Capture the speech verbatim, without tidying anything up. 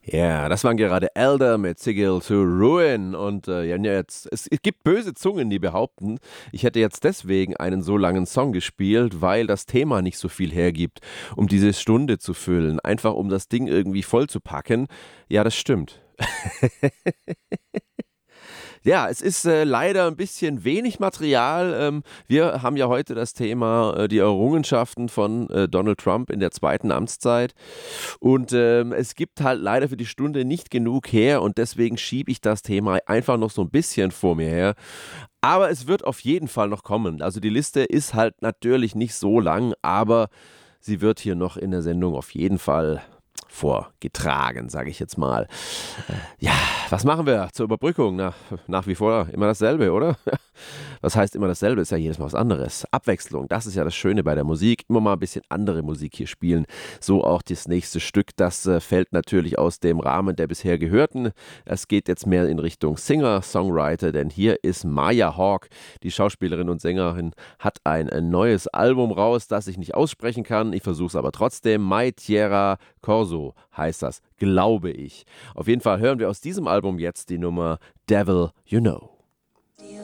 Ja, das waren gerade Elder mit Sigil to Ruin. Und äh, ja, jetzt, es, es gibt böse Zungen, die behaupten, ich hätte jetzt deswegen einen so langen Song gespielt, weil das Thema nicht so viel hergibt, um diese Stunde zu füllen. Einfach um das Ding irgendwie voll zu packen. Ja, das stimmt. Ja, es ist äh, leider ein bisschen wenig Material. Ähm, wir haben ja heute das Thema äh, die Errungenschaften von äh, Donald Trump in der zweiten Amtszeit. Und ähm, es gibt halt leider für die Stunde nicht genug her und deswegen schiebe ich das Thema einfach noch so ein bisschen vor mir her. Aber es wird auf jeden Fall noch kommen. Also die Liste ist halt natürlich nicht so lang, aber sie wird hier noch in der Sendung auf jeden Fall vorgetragen, sage ich jetzt mal. Ja, was machen wir zur Überbrückung? Na, nach wie vor immer dasselbe, oder? Was heißt immer dasselbe? Ist ja jedes Mal was anderes. Abwechslung, das ist ja das Schöne bei der Musik. Immer mal ein bisschen andere Musik hier spielen. So auch das nächste Stück. Das äh, fällt natürlich aus dem Rahmen der bisher gehörten. Es geht jetzt mehr in Richtung Singer, Songwriter, denn hier ist Maya Hawke, die Schauspielerin und Sängerin, hat ein, ein neues Album raus, das ich nicht aussprechen kann. Ich versuche es aber trotzdem. Mai Tierra Corso heißt das, glaube ich. Auf jeden Fall hören wir aus diesem Album jetzt die Nummer Devil You Know.